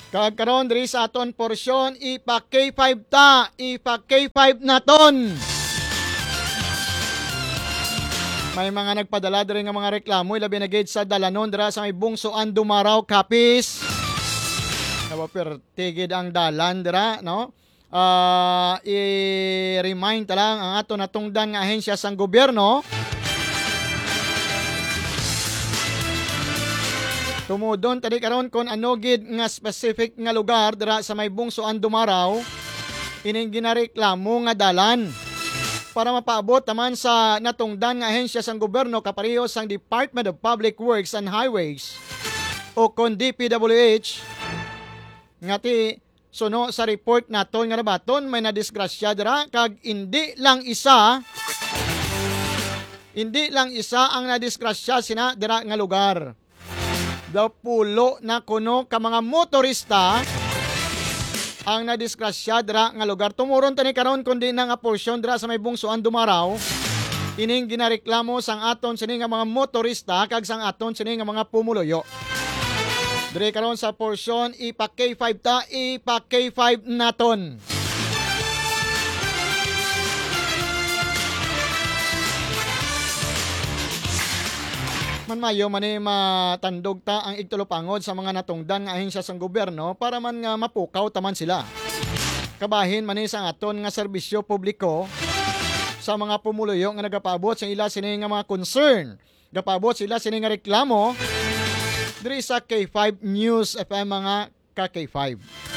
Kagkaroon diri sa aton porsyon, ipa K5 ta, ipa K5 naton. May mga nagpadala diri nga mga reklamo, ilabi na gid sa dalanon dira sa may bungsoan Dumaraw, Capiz. Napapertigid ang dalan dira, no? I-remind ta lang ang ato natungdan nga ahensya sang gobyerno. Tumudon tadi karon kon ano gid nga specific nga lugar dira sa may bungsoan Dumaraw, ining ginareklamo nga dalan para mapaabot taman sa natungdan nga ahensya sang gobyerno kapareho sang Department of Public Works and Highways o kon DPWH. Ngati suno sa report naton nga nabaton may nadisgrasya dira kag hindi lang isa ang nadisgrasya sina dira nga lugar. Daw pulo na kuno ka mga motorista ang nadisgrasya dira nga lugar. Tumuron tani karon kundi na nga porsyon dira sa may bungsoan Dumaraw. Ining ginareklamo sang aton sini nga mga motorista kag sang aton sini nga mga pumuluyo. Dire karon sa porsyon ipa K5 ta, ipa K5 naton. Manmayo man matandog ta ang igtulopangod sa mga natungdan nga ahensya sang gobyerno para man nga mapukaw taman sila. Kabahin man sa aton nga serbisyo publiko sa mga pumuluyo nga nagapaabot sa ila sini nga mga concern. Gapabot sila sini nga reklamo diri sa K5 News FM mga ka K5.